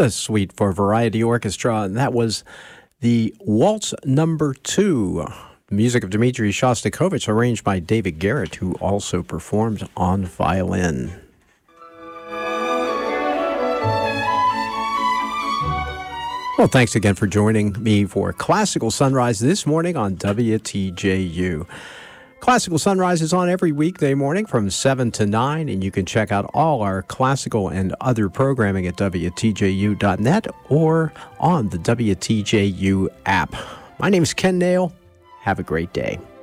a suite for Variety Orchestra, and that was the Waltz Number 2. Music of Dmitri Shostakovich, arranged by David Garrett, who also performed on violin. Well, thanks again for joining me for Classical Sunrise this morning on WTJU. Classical Sunrise is on every weekday morning from 7 to 9, and you can check out all our classical and other programming at WTJU.net or on the WTJU app. My name is Ken Nail. Have a great day.